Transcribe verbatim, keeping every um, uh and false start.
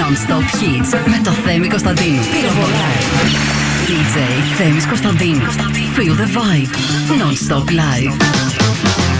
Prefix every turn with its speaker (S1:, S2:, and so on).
S1: Non-stop hits με το Θέμη Κωνσταντίνου. Πυροβολάει. ντι τζέι Θέμης Κωνσταντίνου. Feel the vibe. Non-stop live.